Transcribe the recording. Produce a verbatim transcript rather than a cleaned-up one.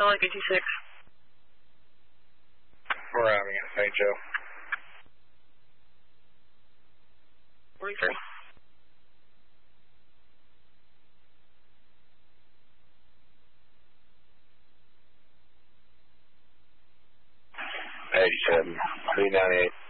Solid K T six. We're having it, Saint Joe. forty-three. eighty-seven, three ninety-eight.